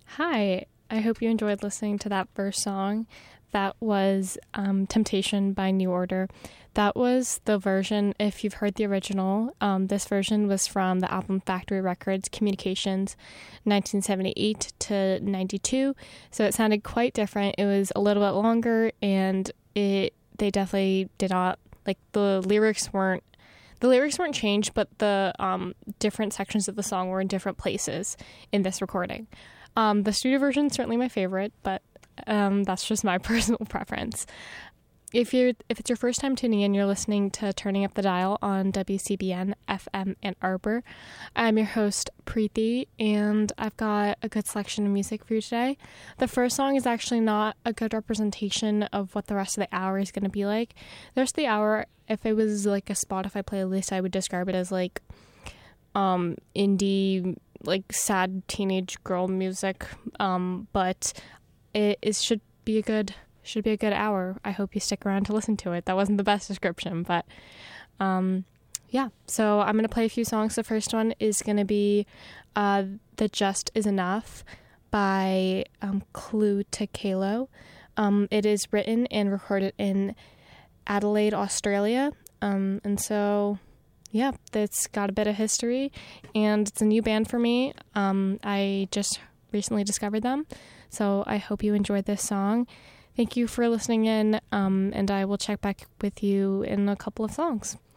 Hi, I hope you enjoyed listening to that first song. That was Temptation by New Order. That was the version, if you've heard the original, this version was from the album Factory Records Communications 1978 to 92. So it sounded quite different. It was a little bit longer, and they definitely did not, like, the lyrics weren't changed, but the different sections of the song were in different places in this recording. The studio version is certainly my favorite, but that's just my personal preference. If it's your first time tuning in, you're listening to Turning Up the Dial on WCBN FM Ann Arbor. I'm your host, Preeti, and I've got a good selection of music for you today. The first song is actually not a good representation of what the rest of the hour is going to be like. The rest of the hour, if it was like a Spotify playlist, I would describe it as like indie, like sad teenage girl music, but it should be a good hour. I hope you stick around to listen to it. That wasn't the best description, but yeah. So I'm gonna play a few songs. The first one is gonna be "The Just Is Enough" by Clue to Kalo. It is written and recorded in Adelaide, Australia, and so yeah, it's got a bit of history, and it's a new band for me. I just recently discovered them, so I hope you enjoyed this song. Thank you for listening in, and I will check back with you in a couple of songs.